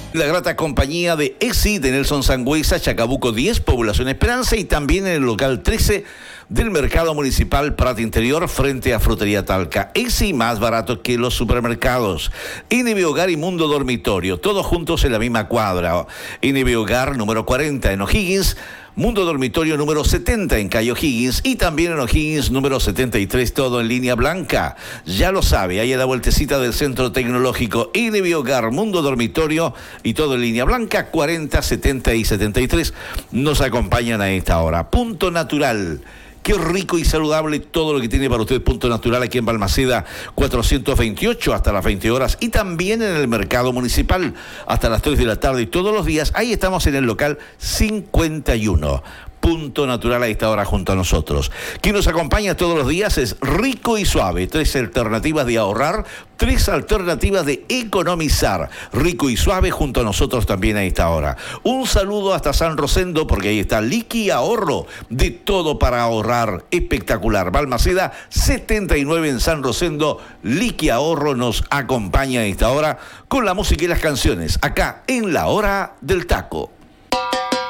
La grata compañía de EXI de Nelson Sangüesa, Chacabuco 10, Población Esperanza, y también en el local 13 del Mercado Municipal Prat Interior frente a Frutería Talca. EXI más barato que los supermercados. NB Hogar y Mundo Dormitorio, todos juntos en la misma cuadra. NB Hogar número 40 en O'Higgins, Mundo Dormitorio número 70 en Cayo O'Higgins y también en O'Higgins número 73, todo en línea blanca. Ya lo sabe, ahí a la vueltecita del Centro Tecnológico. NB Hogar, Mundo Dormitorio y todo en línea blanca, 40, 70 y 73 nos acompañan a esta hora. Punto Natural. Qué rico y saludable todo lo que tiene para usted Punto Natural aquí en Balmaceda 428 hasta las 20 horas y también en el Mercado Municipal hasta las 3 de la tarde y todos los días. Ahí estamos en el local 51. Punto Natural a esta hora junto a nosotros. Quien nos acompaña todos los días es Rico y Suave. 3 alternativas de ahorrar, 3 alternativas de economizar. Rico y Suave junto a nosotros también a esta hora. Un saludo hasta San Rosendo porque ahí está Liqui Ahorro. De todo para ahorrar. Espectacular. Balmaceda 79 en San Rosendo. Liqui Ahorro nos acompaña a esta hora con la música y las canciones. Acá en La Hora del Taco.